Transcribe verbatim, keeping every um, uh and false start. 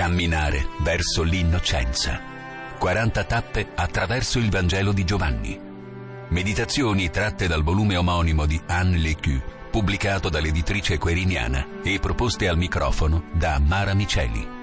Camminare verso l'innocenza. quaranta tappe attraverso il Vangelo di Giovanni. Meditazioni tratte dal volume omonimo di Anne Lecu, pubblicato dall'editrice Queriniana e proposte al microfono da Mara Miceli.